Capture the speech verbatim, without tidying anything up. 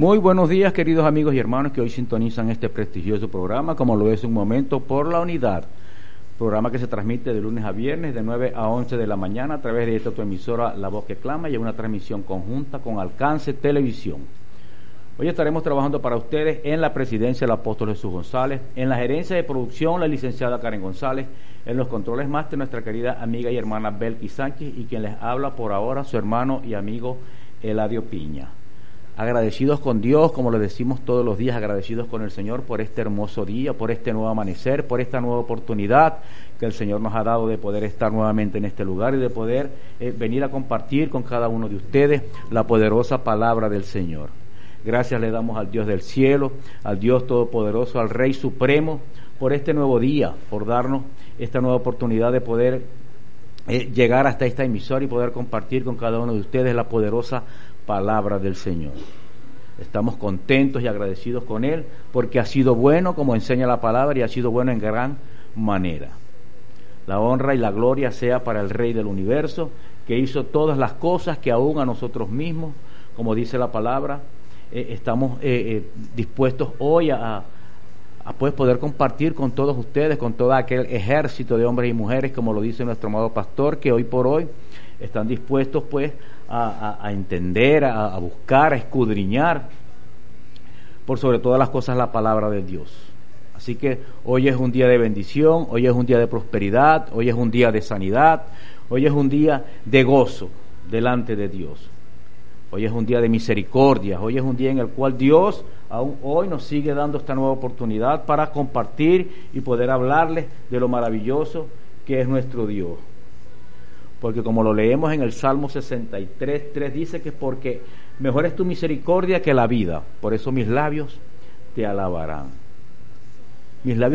Muy buenos días, queridos amigos y hermanos que hoy sintonizan este prestigioso programa, como lo es Un Momento por la Unidad, programa que se transmite de lunes a viernes de nueve a once de la mañana a través de esta tu emisora La Voz que Clama y en una transmisión conjunta con Alcance Televisión. Hoy estaremos trabajando para ustedes en la presidencia el apóstol Jesús González, en la gerencia de producción la licenciada Karen González, en los controles máster nuestra querida amiga y hermana Belki Sánchez y quien les habla por ahora su hermano y amigo Eladio Piña. Agradecidos con Dios, como lo decimos todos los días, agradecidos con el Señor por este hermoso día, por este nuevo amanecer, por esta nueva oportunidad que el Señor nos ha dado de poder estar nuevamente en este lugar y de poder eh, venir a compartir con cada uno de ustedes la poderosa palabra del Señor. Gracias le damos al Dios del cielo, al Dios todopoderoso, al Rey Supremo, por este nuevo día, por darnos esta nueva oportunidad de poder eh, llegar hasta esta emisora y poder compartir con cada uno de ustedes la poderosa palabra del Señor. Estamos contentos y agradecidos con Él porque ha sido bueno, como enseña la palabra, y ha sido bueno en gran manera. La honra y la gloria sea para el Rey del universo, que hizo todas las cosas que aún a nosotros mismos, como dice la palabra, eh, estamos eh, eh, dispuestos hoy a, a pues poder compartir con todos ustedes, con todo aquel ejército de hombres y mujeres, como lo dice nuestro amado pastor, que hoy por hoy están dispuestos pues a, a, a entender, a, a buscar, a escudriñar por sobre todas las cosas la palabra de Dios. Así que hoy es un día de bendición, hoy es un día de prosperidad, hoy es un día de sanidad, hoy es un día de gozo delante de Dios. Hoy es un día de misericordia, hoy es un día en el cual Dios aún hoy nos sigue dando esta nueva oportunidad para compartir y poder hablarles de lo maravilloso que es nuestro Dios. Porque como lo leemos en el Salmo sesenta y tres, tres dice que porque mejor es tu misericordia que la vida, por eso mis labios te alabarán. Mis labios